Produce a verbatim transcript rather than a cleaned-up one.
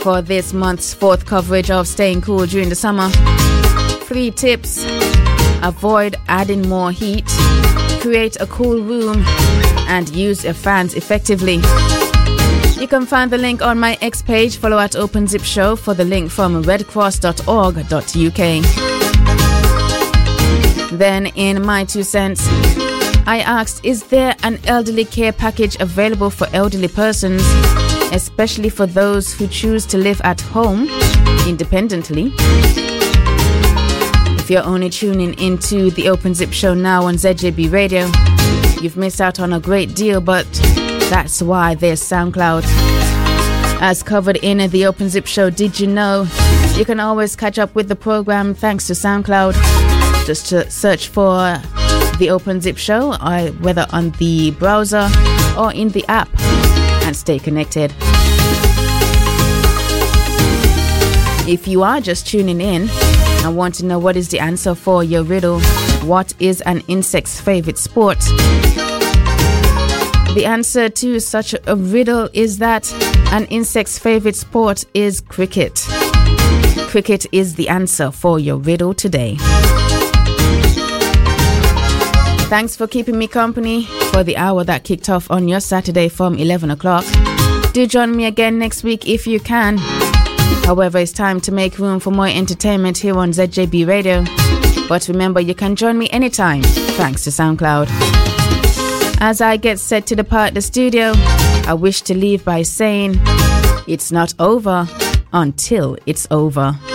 for this month's fourth coverage of Staying Cool during the summer. Three tips: avoid adding more heat, create a cool room, and use your fans effectively. You can find the link on my X page. Follow at Open Zip Show for the link from red cross dot org dot U K. Then, in my two cents, I asked, is there an elderly care package available for elderly persons, especially for those who choose to live at home independently? If you're only tuning into the Open Zip Show now on Z J B Radio, you've missed out on a great deal, but that's why there's SoundCloud. As covered in the Open Zip Show, Did You Know? You can always catch up with the program thanks to SoundCloud. Just to search for the Open Zip Show, uh, whether on the browser or in the app, and stay connected. If you are just tuning in and want to know what is the answer for your riddle, what is an insect's favorite sport? The answer to such a riddle is that an insect's favorite sport is cricket. Cricket is the answer for your riddle today. Thanks for keeping me company for the hour that kicked off on your Saturday from eleven o'clock. Do join me again next week if you can. However, it's time to make room for more entertainment here on Z J B Radio. But remember, you can join me anytime thanks to SoundCloud. As I get set to depart the studio, I wish to leave by saying, it's not over until it's over.